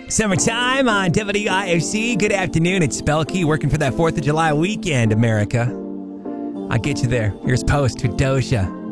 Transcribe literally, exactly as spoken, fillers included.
Summertime on W I F C. Good afternoon. It's Spelky working for that fourth of July weekend, America. I'll get you there. Here's Post with Doja.